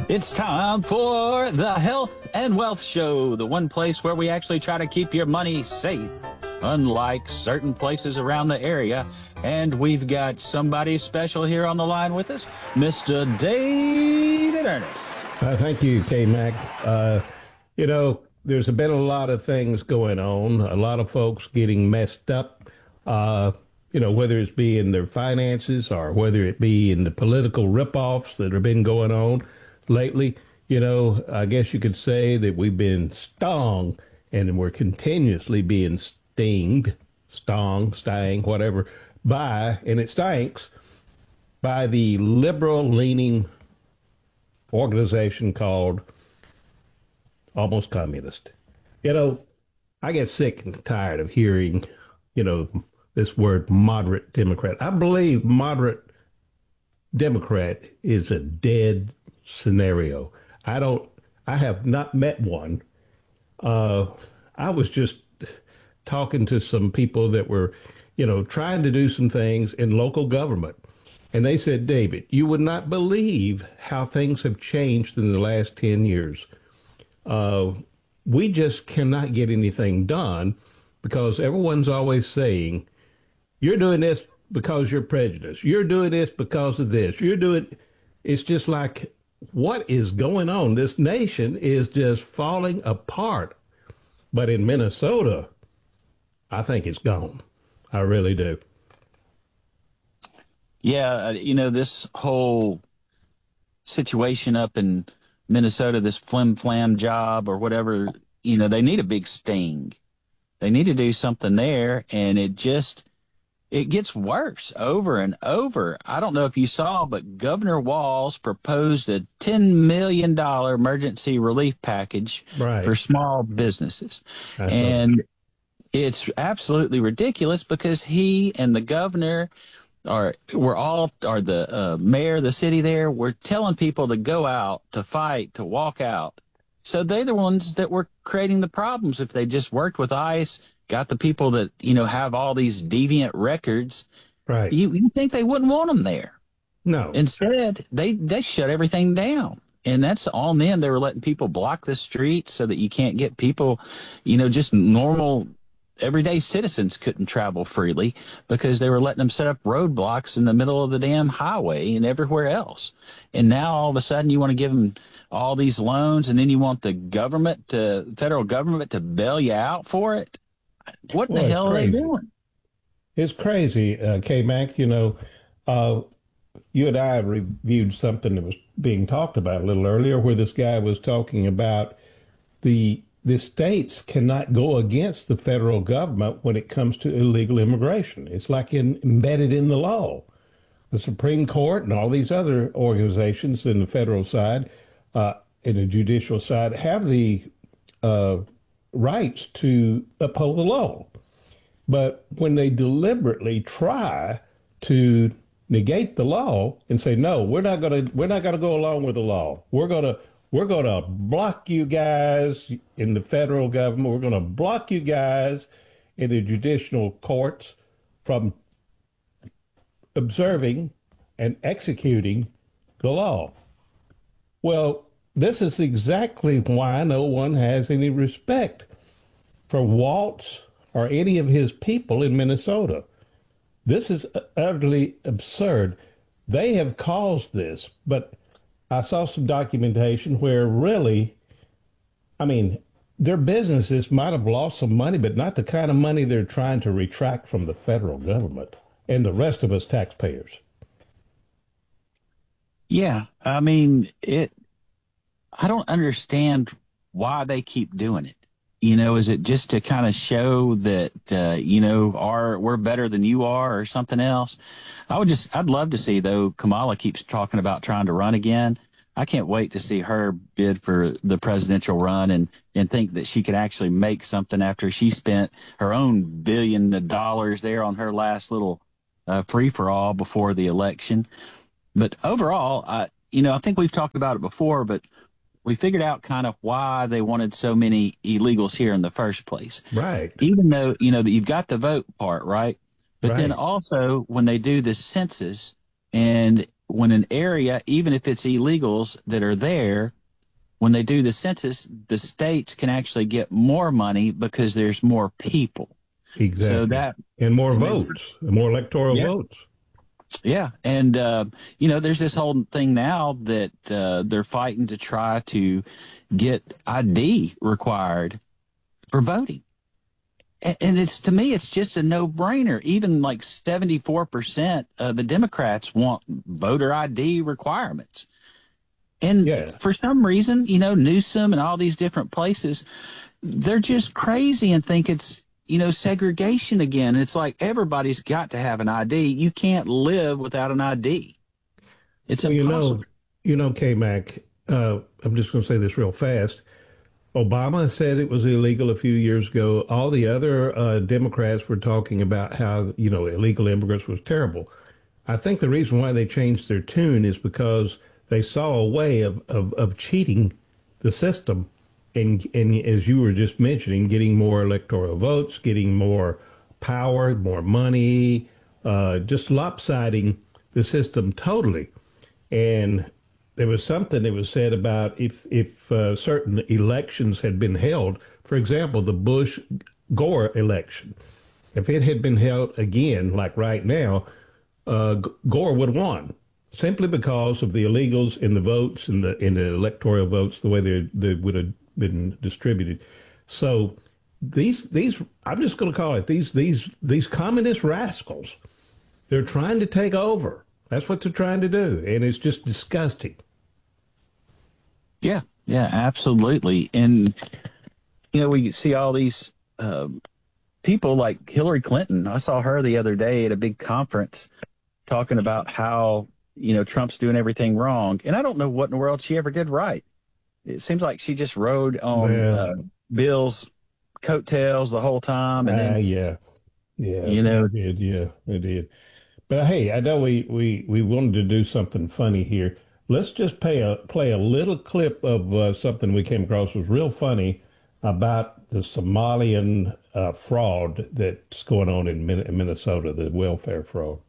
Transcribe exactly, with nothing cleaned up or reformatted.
It's time for the Health and Wealth Show, the one place where we actually try to keep your money safe, unlike certain places around the area. And we've got somebody special here on the line with us, Mister David Ernest. Uh, thank you, K-Mac. Uh, you know, there's been a lot of things going on, a lot of folks getting messed up, uh, you know, whether it's be in their finances or whether it be in the political ripoffs that have been going on lately. You know, I guess you could say that we've been stung and we're continuously being stinged, stung, stang, whatever, by, and it stinks, by the liberal-leaning organization called Almost Communist. You know, I get sick and tired of hearing, you know, this word moderate Democrat. I believe moderate Democrat is a dead scenario. I don't, I have not met one. Uh, I was just talking to some people that were, you know, trying to do some things in local government. And they said, David, you would not believe how things have changed in the last ten years. Uh, we just cannot get anything done because everyone's always saying, you're doing this because you're prejudiced. You're doing this because of this. You're doing, it's just like, what is going on? This nation is just falling apart. But in Minnesota, I think it's gone. I really do. Yeah, you know, this whole situation up in Minnesota, this flim flam job or whatever, you know, they need a big sting. They need to do something there, and it just, it gets worse over and over. I don't know if you saw, but Governor Walz proposed a ten million dollars emergency relief package Right. for small businesses. That's and right. It's absolutely ridiculous because he and the governor are, we're all, are the uh, mayor of the city there, we're telling people to go out, to fight, to walk out. So they're the ones that were creating the problems. If they just worked with ICE, got the people that, you know, have all these deviant records, right. You, you think they wouldn't want them there. No. Instead, they, they shut everything down. And that's on them. They were letting people block the street so that you can't get people, you know, just normal everyday citizens couldn't travel freely because they were letting them set up roadblocks in the middle of the damn highway and everywhere else. And now all of a sudden you want to give them all these loans and then you want the government to, federal government to bail you out for it. What in well, the hell crazy. are they doing? It's crazy, uh, K-Mac. You know, uh, you and I reviewed something that was being talked about a little earlier where this guy was talking about the the states cannot go against the federal government when it comes to illegal immigration. It's like in, embedded in the law. The Supreme Court and all these other organizations in the federal side, uh, in the judicial side, have the uh, rights to uphold the law. But when they deliberately try to negate the law and say, no, we're not going to, we're not going to go along with the law. We're going to, we're going to block you guys in the federal government. We're going to block you guys in the judicial courts from observing and executing the law. Well, this is exactly why no one has any respect for Walz or any of his people in Minnesota. This is utterly absurd. They have caused this, but I saw some documentation where really, I mean, their businesses might have lost some money, but not the kind of money they're trying to retract from the federal government and the rest of us taxpayers. Yeah, I mean, it. I don't understand why they keep doing it. You know, is it just to kind of show that, uh, you know, are we're better than you are or something else? I would just, I'd love to see, though, Kamala keeps talking about trying to run again. I can't wait to see her bid for the presidential run and, and think that she could actually make something after she spent her own billion of dollars there on her last little uh, free-for-all before the election. But overall, I, you know, I think we've talked about it before, but we figured out kind of why they wanted so many illegals here in the first place. Right. Even though, you know, that you've got the vote part, right? But right. then also when they do this census and when an area, even if it's illegals that are there, when they do the census, the states can actually get more money because there's more people. So Exactly. that And more makes, votes, more electoral yeah, votes. yeah. And, uh, you know, there's this whole thing now that uh, they're fighting to try to get I D required for voting. And it's to me, it's just a no brainer. Even like seventy-four percent of the Democrats want voter I D requirements. And Yeah. for some reason, you know, Newsom and all these different places, they're just crazy and think it's, you know, segregation again. It's like everybody's got to have an I D. You can't live without an I D. It's Well, you know, impossible. you know, K-Mac, uh, I'm just going to say this real fast. Obama said it was illegal a few years ago. All the other uh, Democrats were talking about how, you know, illegal immigrants was terrible. I think the reason why they changed their tune is because they saw a way of, of, of cheating the system. And, and as you were just mentioning, getting more electoral votes, getting more power, more money, uh, just lopsiding the system totally. And there was something that was said about if if uh, certain elections had been held, for example, the Bush Gore election, if it had been held again, like right now, uh, Gore would have won simply because of the illegals in the votes and the in the electoral votes, the way they they would have been distributed. So these these I'm just going to call it these these these communist rascals. They're trying to take over. That's what they're trying to do, and it's just disgusting. Yeah, yeah, absolutely. And, you know, we see all these uh, people like Hillary Clinton. I saw her the other day at a big conference talking about how, you know, Trump's doing everything wrong. And I don't know what in the world she ever did right. It seems like she just rode on Well, uh, Bill's coattails the whole time. And uh, then, yeah, yeah, you it know, did, yeah, it did. But hey, I know we we we wanted to do something funny here. Let's just play a play a little clip of uh, something we came across was real funny about the Somalian uh, fraud that's going on in Min- Minnesota, the welfare fraud.